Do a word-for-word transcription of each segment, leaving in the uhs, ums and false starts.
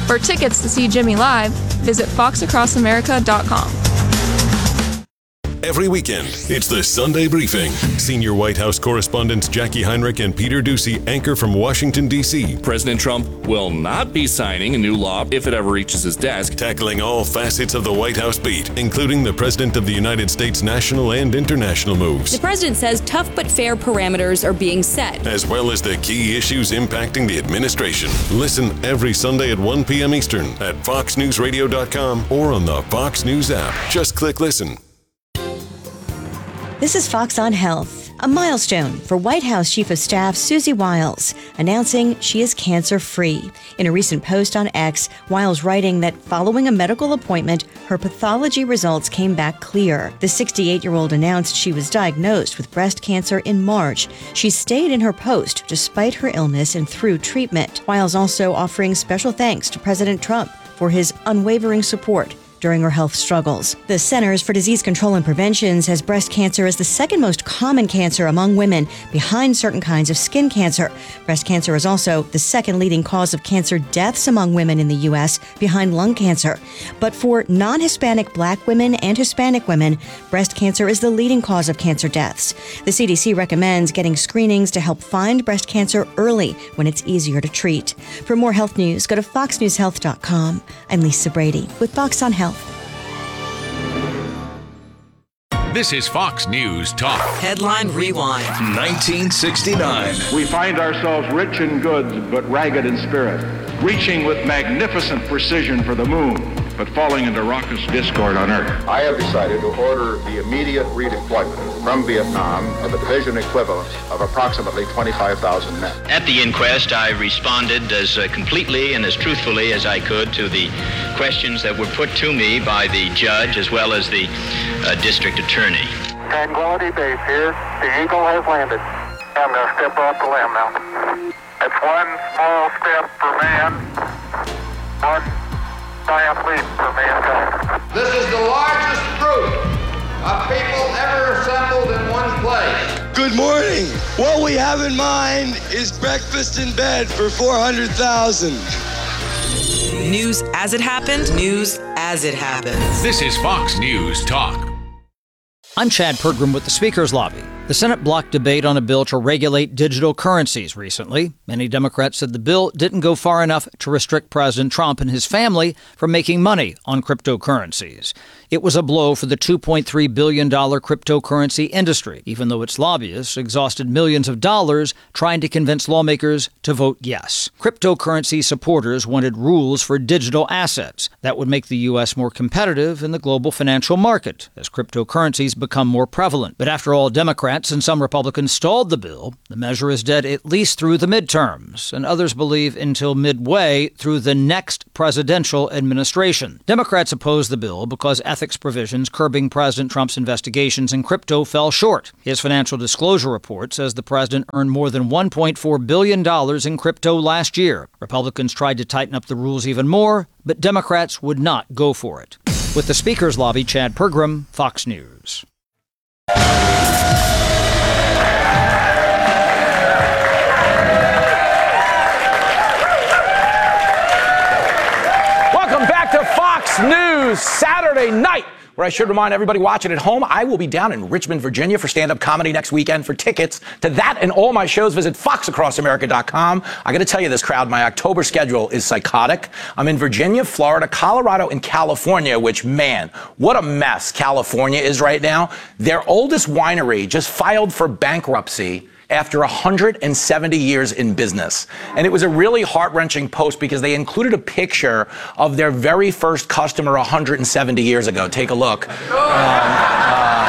For tickets to see Jimmy live, visit fox across america dot com. Every weekend, it's the Sunday Briefing. Senior White House correspondents Jackie Heinrich and Peter Doocy anchor from Washington, D C President Trump will not be signing a new law if it ever reaches his desk. Tackling all facets of the White House beat, including the President of the United States national and international moves. The president says tough but fair parameters are being set, as well as the key issues impacting the administration. Listen every Sunday at one p.m. Eastern at fox news radio dot com or on the Fox News app. Just click listen. This is Fox on Health, a milestone for White House Chief of Staff Susie Wiles, announcing she is cancer-free. In a recent post on X, Wiles writing that following a medical appointment, her pathology results came back clear. The sixty-eight-year-old announced she was diagnosed with breast cancer in March. She stayed in her post despite her illness and through treatment. Wiles also offering special thanks to President Trump for his unwavering support during her health struggles. The Centers for Disease Control and Prevention says breast cancer is the second most common cancer among women, behind certain kinds of skin cancer. Breast cancer is also the second leading cause of cancer deaths among women in the U S, behind lung cancer. But for non-Hispanic Black women and Hispanic women, breast cancer is the leading cause of cancer deaths. The C D C recommends getting screenings to help find breast cancer early when it's easier to treat. For more health news, go to fox news health dot com. I'm Lisa Brady with Fox on Health. This is Fox News Talk. Headline Rewind. nineteen sixty-nine. We find ourselves rich in goods, but ragged in spirit, reaching with magnificent precision for the moon, but falling into raucous discord on Earth. I have decided to order the immediate redeployment from Vietnam of a division equivalent of approximately twenty-five thousand men. At the inquest, I responded as uh, completely and as truthfully as I could to the questions that were put to me by the judge as well as the uh, district attorney. Tranquility Base here. The Eagle has landed. I'm going to step off the limb now. It's one small step for man, one giant leap for mankind. This is the largest group of people ever assembled in one place. Good morning. What we have in mind is breakfast in bed for four hundred thousand. News as it happened, news as it happened. This is Fox News Talk. I'm Chad Pergram with the Speaker's Lobby. The Senate blocked debate on a bill to regulate digital currencies recently. Many Democrats said the bill didn't go far enough to restrict President Trump and his family from making money on cryptocurrencies. It was a blow for the two point three billion dollars cryptocurrency industry, even though its lobbyists exhausted millions of dollars trying to convince lawmakers to vote yes. Cryptocurrency supporters wanted rules for digital assets that would make the U S more competitive in the global financial market as cryptocurrencies become more prevalent. But after all, Democrats and some Republicans stalled the bill. The measure is dead at least through the midterms, and others believe until midway through the next presidential administration. Democrats opposed the bill because ethics provisions curbing President Trump's investigations in crypto fell short. His financial disclosure report says the president earned more than one point four billion dollars in crypto last year. Republicans tried to tighten up the rules even more, but Democrats would not go for it. With the Speaker's Lobby, Chad Pergram, Fox News. Welcome back to Fox News Saturday night, where I should remind everybody watching at home, I will be down in Richmond, Virginia for stand-up comedy next weekend. For tickets to that and all my shows, visit fox across america dot com. I got to tell you this, crowd, my October schedule is psychotic. I'm in Virginia, Florida, Colorado, and California, which, man, what a mess California is right now. Their oldest winery just filed for bankruptcy after one hundred seventy years in business. And it was a really heart-wrenching post because they included a picture of their very first customer one hundred seventy years ago. Take a look. Um, uh,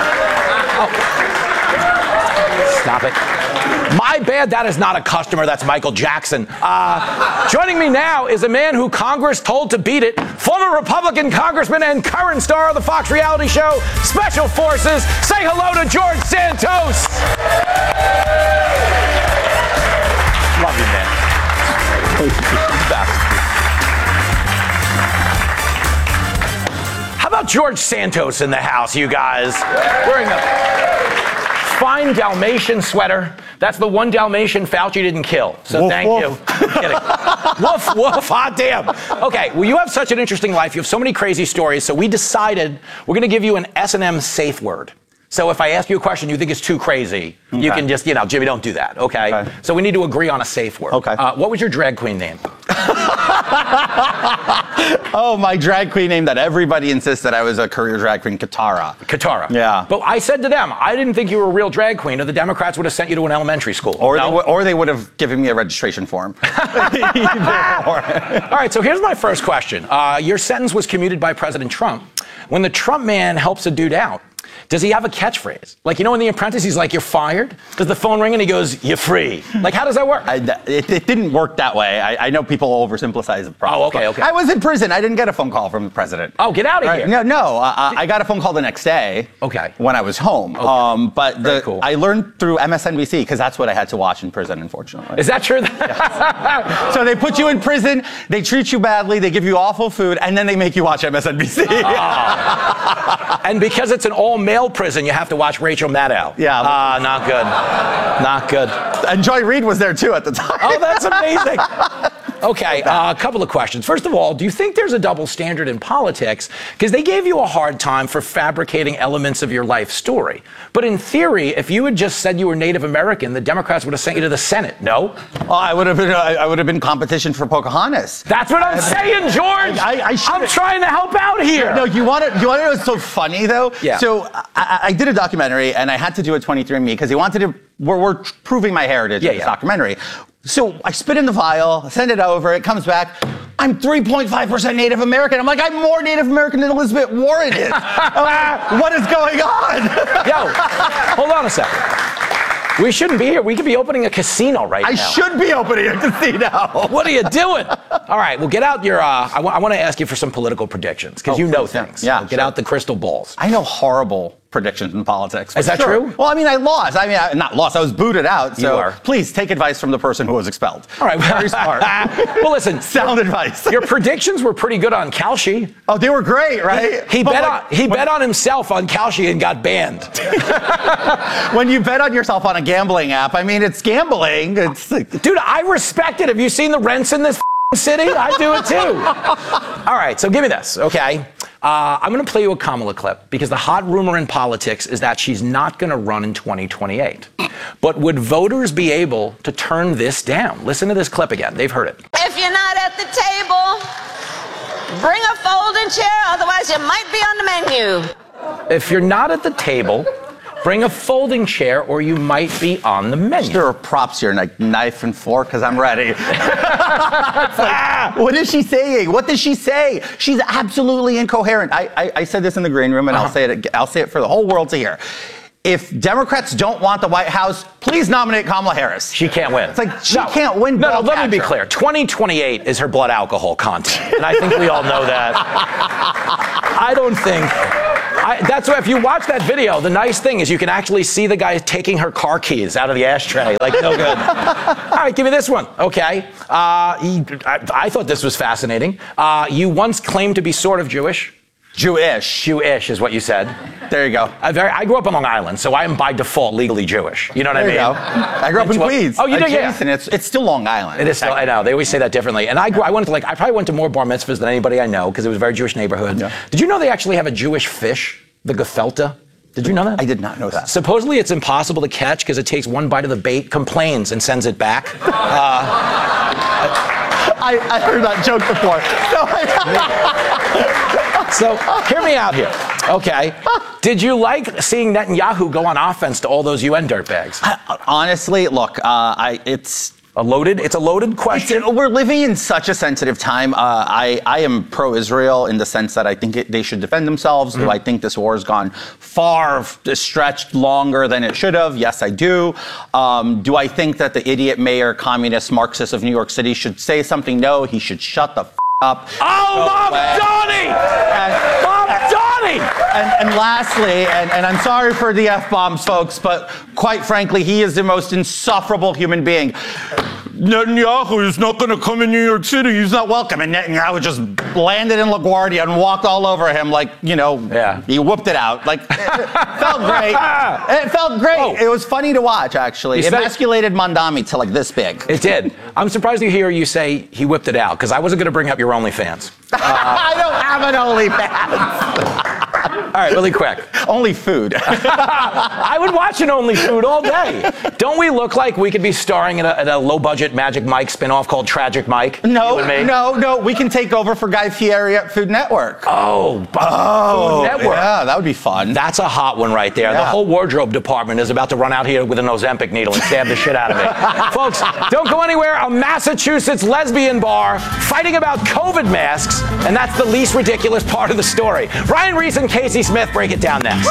oh. Stop it. My bad, that is not a customer, that's Michael Jackson. Uh, joining me now is a man who Congress told to beat it, former Republican congressman and current star of the Fox reality show, Special Forces. Say hello to George Santos. Love you, man. Best. How about George Santos in the house, you guys? Wearing a fine Dalmatian sweater. That's the one Dalmatian Fauci didn't kill. So woof, thank woof. you. I'm kidding. Woof, woof, hot damn. Okay, well, you have such an interesting life. You have so many crazy stories. So we decided we're going to give you an S and M safe word. So if I ask you a question you think is too crazy, okay. you can just, you know, Jimmy, don't do that, okay? okay? So we need to agree on a safe word. Okay. Uh, what was your drag queen name? Oh, my drag queen name that everybody insists that I was a career drag queen, Katara. Katara. Yeah. But I said to them, I didn't think you were a real drag queen, or the Democrats would have sent you to an elementary school. Or, no? they, w- or they would have given me a registration form. All right, so here's my first question. Uh, your sentence was commuted by President Trump. When the Trump man helps a dude out, does he have a catchphrase? Like, you know, in The Apprentice, he's like, you're fired? Does the phone ring and he goes, you're free? Like, how does that work? I, it, it didn't work that way. I, I know people oversimplify the problem. Oh, okay, okay. I was in prison. I didn't get a phone call from the president. Oh, get out of right. here. No, no. Uh, I got a phone call the next day. Okay. When I was home. Okay. Um, but Very the, cool. I learned through M S N B C because that's what I had to watch in prison, unfortunately. Is that true? Yes. So they put you in prison, they treat you badly, they give you awful food, and then they make you watch M S N B C. Oh. And because it's an all-male prison, you have to watch Rachel Maddow. Yeah. Ah, uh, not good. Not good. And Joy Reid was there too at the time. Oh, that's amazing. Okay, uh, a couple of questions. First of all, do you think there's a double standard in politics? Because they gave you a hard time for fabricating elements of your life story. But in theory, if you had just said you were Native American, the Democrats would have sent you to the Senate, no? Oh, I would have been. I, I would have been competition for Pocahontas. That's what I'm saying, George. I, I, I I'm trying to help out here. No, you want to. You want to know what's so funny though? Yeah. So I, I did a documentary, and I had to do a twenty-three and me because he wanted to. We're, we're proving my heritage yeah, in this yeah. documentary. So I spit in the vial, send it over, it comes back. I'm three point five percent Native American. I'm like, I'm more Native American than Elizabeth Warren is. uh, what is going on? Yo, hold on a second. We shouldn't be here. We could be opening a casino right I now. I should be opening a casino. What are you doing? All right, well, get out your, uh, I, w- I want to ask you for some political predictions, because oh, you know please, things. Yeah, so get sure. out the crystal balls. I know horrible predictions in politics. Is that sure. true? Well, I mean, I lost. I mean, I, not lost. I was booted out. So you are. Please take advice from the person who was expelled. All right. Very smart. Well, listen. Sound advice. Your predictions were pretty good on Kalshi. Oh, they were great, right? He, he bet like, on he when, bet on himself on Kalshi and got banned. When you bet on yourself on a gambling app, I mean, it's gambling. It's like, dude, I respect it. Have you seen the rents in this city? I do it too. All right, so give me this, okay? Uh, I'm going to play you a Kamala clip because the hot rumor in politics is that she's not going to run in twenty twenty-eight. But would voters be able to turn this down? Listen to this clip again. They've heard it. If you're not at the table, bring a folding chair, otherwise you might be on the menu. If you're not at the table, bring a folding chair or you might be on the menu. There are props here, like knife and fork, because I'm ready. Like, what is she saying? What does she say? She's absolutely incoherent. I, I, I said this in the green room, and uh-huh. I'll say it. I'll say it for the whole world to hear. If Democrats don't want the White House, please nominate Kamala Harris. She can't win. It's like she no. can't win. No, no, let catcher. me be clear. twenty twenty-eight is her blood alcohol content, and I think we all know that. I don't think. I, that's why if you watch that video, the nice thing is you can actually see the guy taking her car keys out of the ashtray. Like, no good. All right, give me this one. Okay. Uh, he, I, I thought this was fascinating. Uh, you once claimed to be sort of Jewish. Jewish. Jewish is what you said. There you go. I, very, I grew up on Long Island, so I am by default legally Jewish. You know what there I mean? You go. I grew up in Queens. Oh, you did, yeah. And it's, it's still Long Island. It is still, I know. They always say that differently. And I grew, I went to like, I probably went to more bar mitzvahs than anybody I know, because it was a very Jewish neighborhood. Yeah. Did you know they actually have a Jewish fish, the gefilte? Did you know that? I did not know that. Supposedly it's impossible to catch because it takes one bite of the bait, complains, and sends it back. Uh, I, I heard that joke before. So hear me out here, okay? Did you like seeing Netanyahu go on offense to all those U N dirtbags? I, honestly, look, uh, I it's a loaded. It's a loaded question. We're living in such a sensitive time. Uh, I I am pro-Israel in the sense that I think it, they should defend themselves. Mm-hmm. Do I think this war has gone far stretched longer than it should have? Yes, I do. Um, do I think that the idiot mayor, communist Marxist of New York City should say something? No, he should shut the f- up. Oh, Mom Donnie! And, Mom Donnie! And, and lastly, and, and I'm sorry for the F-bombs, folks, but quite frankly, he is the most insufferable human being. Netanyahu is not going to come in New York City. He's not welcome. And Netanyahu just landed in LaGuardia and walked all over him like, you know, yeah. he whooped it out. Like, it, it felt great. It felt great. Whoa. It was funny to watch, actually. It emasculated Mondami to like this big. It did. I'm surprised to hear you say he whipped it out, because I wasn't going to bring up your OnlyFans. Uh, I don't have an OnlyFans. All right, really quick. Only food. I would watch an Only Food all day. Don't we look like we could be starring in a, in a low-budget Magic Mike spinoff called Tragic Mike? No, no, no. We can take over for Guy Fieri at Food Network. Oh, oh, Food Network. Yeah, that would be fun. That's a hot one right there. Yeah. The whole wardrobe department is about to run out here with an Ozempic needle and stab the shit out of me. Folks, don't go anywhere. A Massachusetts lesbian bar fighting about COVID masks, and that's the least ridiculous part of the story. Ryan Reese and Casey Smith break it down next.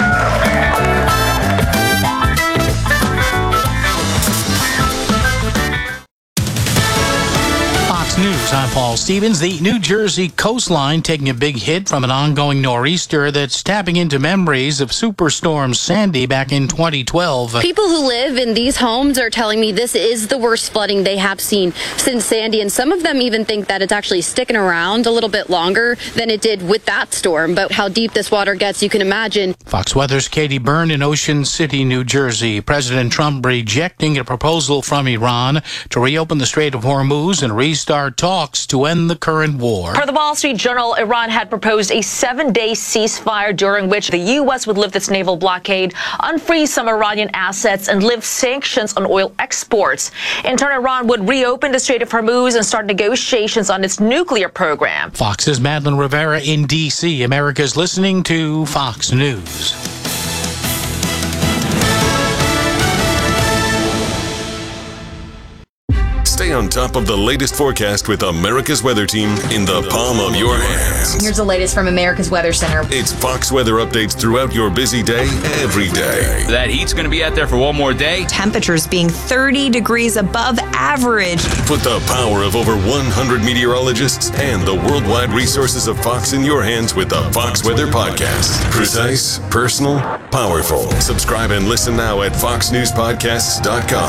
Fox News, I'm Paul Stevens. The New Jersey coastline taking a big hit from an ongoing nor'easter that's tapping into memories of Superstorm Sandy back in twenty twelve. People who live in these homes are telling me this is the worst flooding they have seen since Sandy, and some of them even think that it's actually sticking around a little bit longer than it did with that storm. But how deep this water gets, you can imagine. Fox Weather's Katie Byrne in Ocean City, New Jersey. President Trump rejecting a proposal from Iran to reopen the Strait of Hormuz and restart talks to end the current war. Per the Wall Street Journal, Iran had proposed a seven-day ceasefire during which the U S would lift its naval blockade, unfreeze some Iranian assets, and lift sanctions on oil exports. In turn, Iran would reopen the Strait of Hormuz and start negotiations on its nuclear program. Fox's Madeline Rivera in D C. America's listening to Fox News. Stay on top of the latest forecast with America's Weather Team in the palm of your hands. Here's the latest from America's Weather Center. It's Fox weather updates throughout your busy day, every day. That heat's going to be out there for one more day. Temperatures being thirty degrees above average. Put the power of over one hundred meteorologists and the worldwide resources of Fox in your hands with the Fox Weather Podcast. Precise, personal, powerful. Subscribe and listen now at fox news podcasts dot com.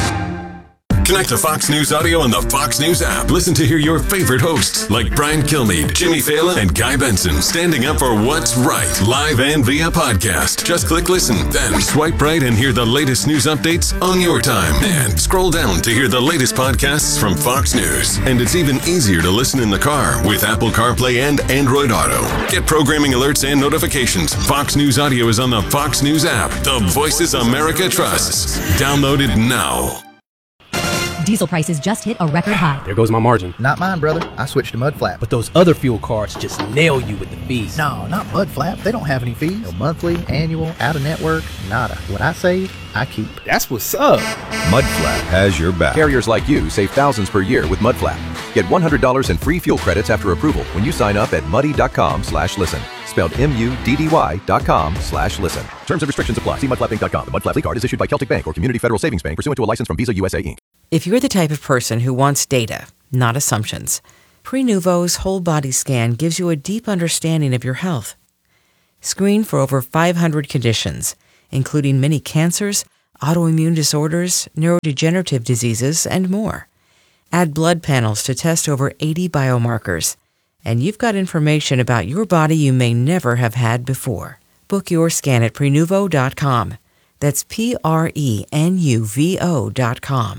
Connect to Fox News Audio on the Fox News app. Listen to hear your favorite hosts like Brian Kilmeade, Jimmy Fallon, and Guy Benson standing up for what's right, live and via podcast. Just click listen, then swipe right and hear the latest news updates on your time. And scroll down to hear the latest podcasts from Fox News. And it's even easier to listen in the car with Apple CarPlay and Android Auto. Get programming alerts and notifications. Fox News Audio is on the Fox News app. The voices America trusts. Download it now. Diesel prices just hit a record high. There goes my margin. Not mine, brother. I switched to Mudflap. But those other fuel cards just nail you with the fees. No, not Mudflap. They don't have any fees. No monthly, annual, out-of-network, nada. What I save, I keep. That's what's up. Mudflap has your back. Carriers like you save thousands per year with Mudflap. Get one hundred dollars in free fuel credits after approval when you sign up at muddy.com slash listen. Spelled M-U-D-D-Y dot com slash listen. Terms and restrictions apply. See mudflap inc dot com. The Mudflap card is issued by Celtic Bank or Community Federal Savings Bank pursuant to a license from Visa U S A Incorporated. If you're the type of person who wants data, not assumptions, Prenuvo's whole body scan gives you a deep understanding of your health. Screen for over five hundred conditions, including many cancers, autoimmune disorders, neurodegenerative diseases, and more. Add blood panels to test over eighty biomarkers, and you've got information about your body you may never have had before. Book your scan at Prenuvo dot com. That's P R E N U V O dot com.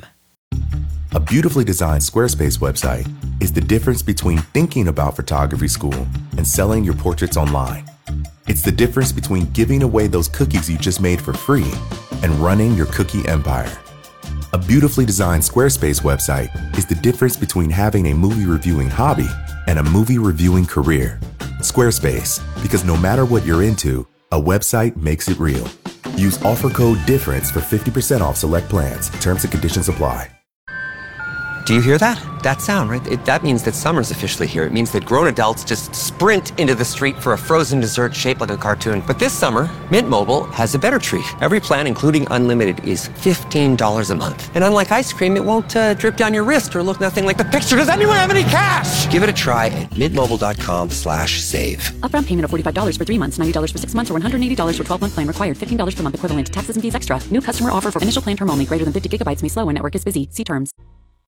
A beautifully designed Squarespace website is the difference between thinking about photography school and selling your portraits online. It's the difference between giving away those cookies you just made for free and running your cookie empire. A beautifully designed Squarespace website is the difference between having a movie reviewing hobby and a movie reviewing career. Squarespace, because no matter what you're into, a website makes it real. Use offer code DIFFERENCE for fifty percent off select plans. Terms and conditions apply. Do you hear that? That sound, right? It, that means that summer's officially here. It means that grown adults just sprint into the street for a frozen dessert shaped like a cartoon. But this summer, Mint Mobile has a better treat. Every plan, including unlimited, is fifteen dollars a month. And unlike ice cream, it won't uh, drip down your wrist or look nothing like the picture. Does anyone have any cash? Give it a try at mintmobile.com slash save. Upfront payment of forty-five dollars for three months, ninety dollars for six months, or one hundred eighty dollars for twelve-month plan required. fifteen dollars per month equivalent. Taxes and fees extra. New customer offer for initial plan term only. Greater than fifty gigabytes may slow when network is busy. See terms.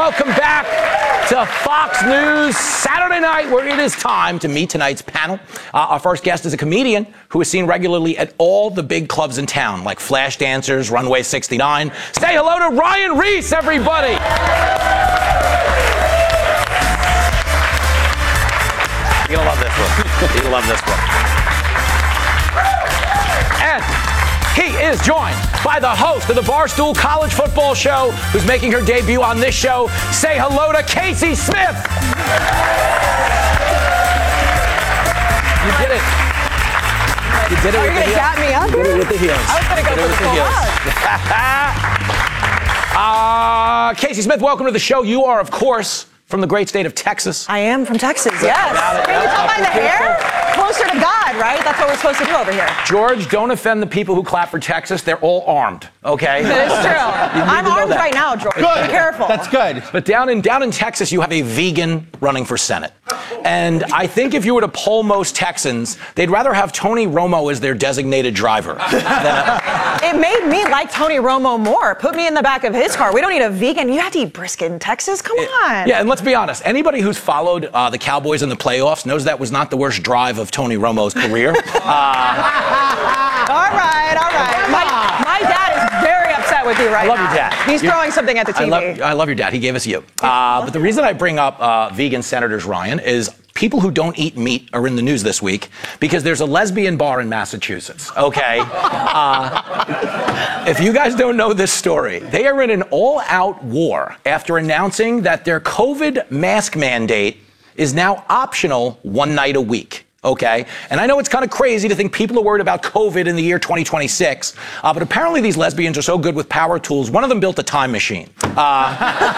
Welcome back to Fox News Saturday night, where it is time to meet tonight's panel. Uh, our first guest is a comedian who is seen regularly at all the big clubs in town, like Flash Dancers, Runway sixty-nine. Say hello to Ryan Reese, everybody. You're gonna love this one. You're gonna love this one. And he is joined by the host of the Barstool College Football Show, who's making her debut on this show. Say hello to Casey Smith. You did it. You did it Are with you the gonna heels. dap me up? You did it with the heels. I was gonna go You did it for with the the heels. uh, Casey Smith, welcome to the show. You are, of course, from the great state of Texas. I am from Texas, yes. Can you tell by the hair? Closer to God, right? That's what we're supposed to do over here. George, don't offend the people who clap for Texas. They're all armed, okay? That is true. I'm armed right now, George. Good. Be careful. That's good. But down in down in Texas, you have a vegan running for Senate. And I think if you were to poll most Texans, they'd rather have Tony Romo as their designated driver. than a, It made me like Tony Romo more. Put me in the back of his car. We don't need a vegan. You have to eat brisket in Texas? Come on. Yeah, and let's be honest. Anybody who's followed uh, the Cowboys in the playoffs knows that was not the worst drive of Tony Romo's career. uh, all right, all right. My, my dad is very upset with you right now. I love your dad. He's You're- throwing something at the T V. I love, I love your dad. He gave us you. Uh, but the reason I bring up uh, vegan senators, Ryan, is people who don't eat meat are in the news this week because there's a lesbian bar in Massachusetts, okay? Uh, if you guys don't know this story, they are in an all-out war after announcing that their COVID mask mandate is now optional one night a week. Okay, and I know it's kind of crazy to think people are worried about COVID in the year twenty twenty-six, uh, but apparently these lesbians are so good with power tools. One of them built a time machine. Uh,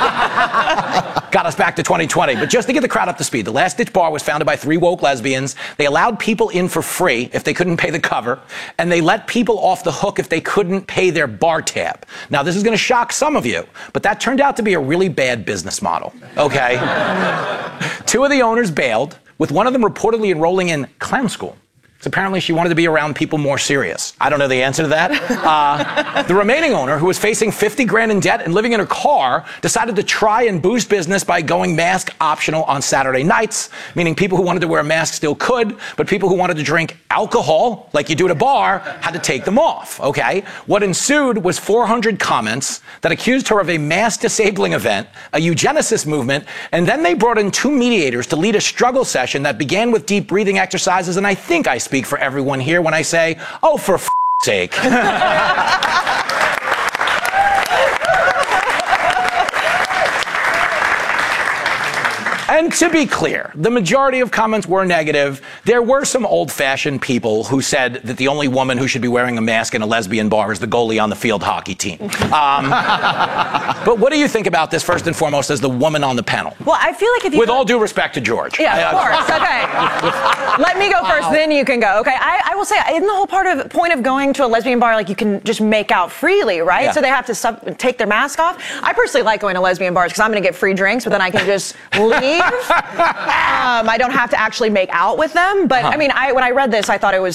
got us back to twenty twenty. But just to get the crowd up to speed, the Last Ditch Bar was founded by three woke lesbians. They allowed people in for free if they couldn't pay the cover, and they let people off the hook if they couldn't pay their bar tab. Now, this is going to shock some of you, but that turned out to be a really bad business model. Okay, two of the owners bailed, with one of them reportedly enrolling in clown school. So apparently she wanted to be around people more serious. I don't know the answer to that. Uh, the remaining owner, who was facing fifty grand in debt and living in her car, decided to try and boost business by going mask optional on Saturday nights, meaning people who wanted to wear a mask still could, but people who wanted to drink alcohol, like you do at a bar, had to take them off, okay? What ensued was four hundred comments that accused her of a mass disabling event, a eugenicist movement, and then they brought in two mediators to lead a struggle session that began with deep breathing exercises, and I think I speak for everyone here when I say, oh, for f***ing sake. And to be clear, the majority of comments were negative. There were some old-fashioned people who said that the only woman who should be wearing a mask in a lesbian bar is the goalie on the field hockey team. Um, but what do you think about this, first and foremost, as the woman on the panel? Well, I feel like if you... With all due respect to George. Yeah, of course. Okay. Let me go first, then you can go. Okay. I, I will say, isn't the whole part of point of going to a lesbian bar like you can just make out freely, right? Yeah. So they have to sub- take their mask off. I personally like going to lesbian bars because I'm going to get free drinks, but then I can just leave. um, I don't have to actually make out with them. But Huh. I mean, I, when I read this, I thought it was